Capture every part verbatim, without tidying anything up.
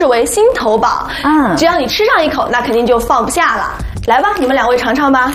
视为心头宝。嗯，只要你吃上一口，那肯定就放不下了。来吧，你们两位尝尝吧。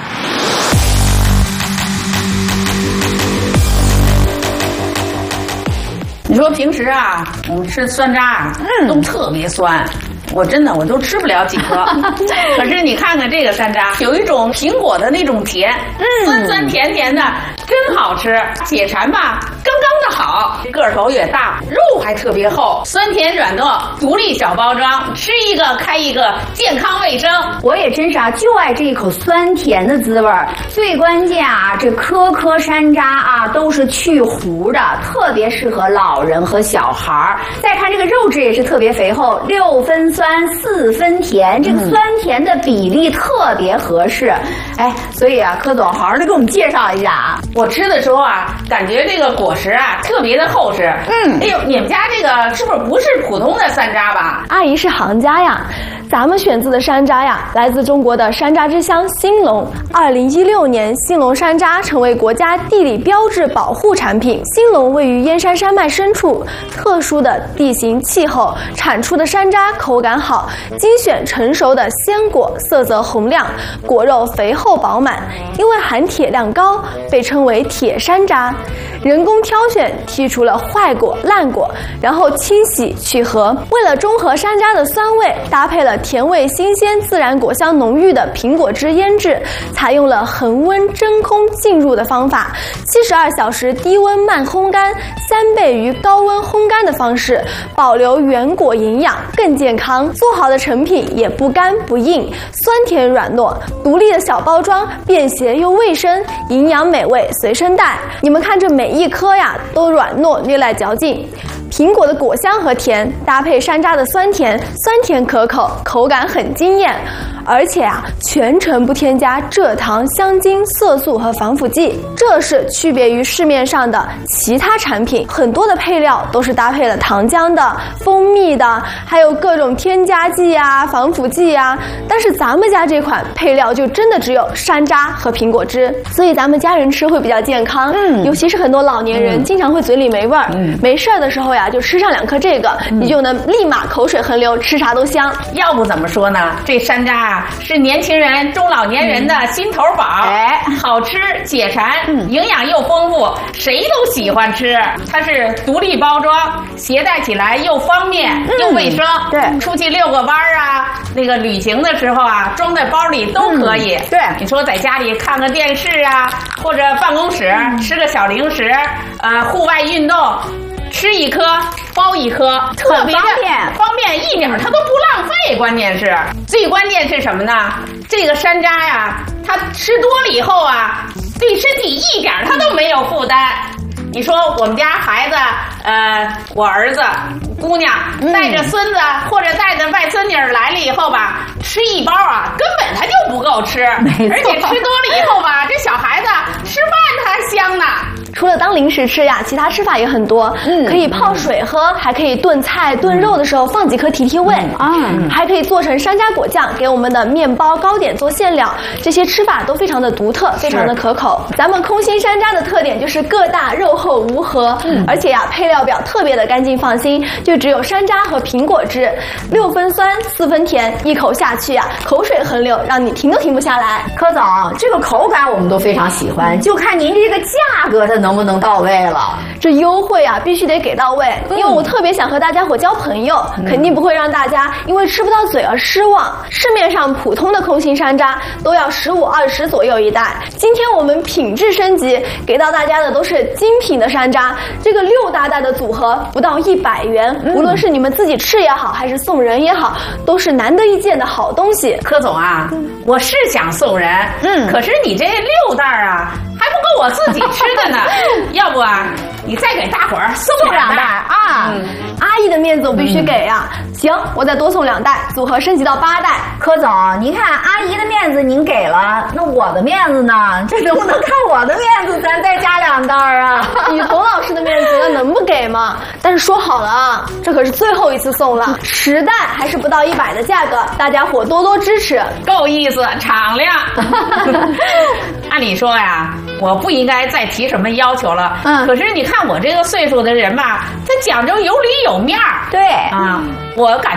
你说平时啊，我们吃酸渣，嗯，都特别酸。我真的我都吃不了几颗，可是你看看这个山楂，有一种苹果的那种甜，嗯，酸酸甜甜的，真好吃，解馋吧，刚刚的好，个头也大，肉还特别厚，酸甜软糯，独立小包装，吃一个开一个，健康卫生。 我也真是啊，就爱这一口酸甜的滋味儿。最关键啊，这颗颗山楂啊都是去核的，特别适合老人和小孩儿。再看这个肉质也是特别肥厚，六分酸四分甜，这个酸甜的比例特别合适。哎，所以啊，柯总好好的给我们介绍一下啊。 我吃的时候啊，感觉这个果实啊特别的厚实。嗯，哎呦，你们家这个是不是不是普通的山楂吧？ 阿姨是行家呀。咱们选自的山楂呀，来自中国的山楂之乡兴隆。二零一六年，兴隆山楂成为国家地理标志保护产品。兴隆位于燕山山脉深处，特殊的地形气候，产出的山楂口感好，精选成熟的鲜果，色泽红亮，果肉肥厚饱满。因为含铁量高，被称为铁山楂。人工挑选，剔除了坏果、烂果，然后清洗去核。为了中和山楂的酸味，搭配了甜味新鲜、自然果香浓郁的苹果汁腌制，采用了恒温真空浸入的方法，七十二小时低温慢烘干，三倍于高温烘干的方式，保留原果营养，更健康。做好的成品也不干不硬，酸甜软糯，独立的小包装，便携又卫生，营养美味随身带。你们看这每一颗呀，都软糯略带嚼劲。苹果的果香和甜搭配山楂的酸甜，酸甜可口，口感很惊艳。而且啊，全程不添加蔗糖、香精、色素和防腐剂，这是区别于市面上的其他产品。很多的配料都是搭配了糖浆的、蜂蜜的，还有各种添加剂啊、防腐剂啊。但是咱们家这款配料就真的只有山楂和苹果汁，所以咱们家人吃会比较健康。嗯，尤其是很多老年人、嗯、经常会嘴里没味儿，嗯，没事儿的时候呀，就吃上两颗这个，嗯、你就能立马口水横流，吃啥都香。 要不怎么说呢？这山楂啊。是年轻人、中老年人的心头宝，哎、嗯，好吃解馋，嗯，营养又丰富，谁都喜欢吃。它是独立包装，携带起来又方便、嗯、又卫生。对，出去遛个弯儿啊，那个旅行的时候啊，装在包里都可以。嗯、对，你说在家里看个电视啊，或者办公室、嗯、吃个小零食，呃，户外运动。吃一颗包一颗，特别方便，方便一点它都不浪费。关键是，最关键是什么呢？这个山楂呀，它吃多了以后啊，对身体一点它都没有负担。你说我们家孩子，呃，我儿子、姑娘带着孙子、嗯、或者带着外孙女来了以后吧，吃一包啊，根本他就不够吃，而且吃多了以后吧，这小孩子吃饭他还香呢。 除了当零食吃呀，其他吃法也很多。嗯，可以泡水喝，还可以炖菜、炖肉的时候放几颗提提味。啊、嗯，还可以做成山楂果酱，给我们的面包、糕点做馅料。这些吃法都非常的独特，非常的可口。咱们空心山楂的特点就是个大、肉厚、无核，嗯，而且呀，配料表特别的干净放心，就只有山楂和苹果汁，六分酸，四分甜，一口下去呀，口水横流，让你停都停不下来。 柯总，这个口感我们都非常喜欢，就看您这个价格它能。能不能到位了？ 这优惠啊，必须得给到位，嗯、因为我特别想和大家伙交朋友，嗯、肯定不会让大家因为吃不到嘴而失望。市面上普通的空心山楂都要十五二十左右一袋，今天我们品质升级，给到大家的都是精品的山楂，这个六大袋的组合不到一百元，嗯、无论是你们自己吃也好，还是送人也好，都是难得一见的好东西。 柯总啊，嗯、我是想送人，嗯，可是你这六袋啊。还不够我自己吃的呢，要不啊，你再给大伙儿送两袋啊！ 嗯、阿姨的面子我必须给呀、啊！嗯、行，我再多送两袋，组合升级到八袋。 柯总，您看阿姨的面子您给了，那我的面子呢？这能不能看我的面子，咱再加两袋啊？ 你董老师的面子那能不给吗？但是说好了啊，这可是最后一次送了，十袋还是不到一百的价格，大家伙多多支持， 够意思，敞亮。按理说呀。 我不应该再提什么要求了。嗯，可是你看我这个岁数的人吧，他讲究有理有面儿。 对啊，我感。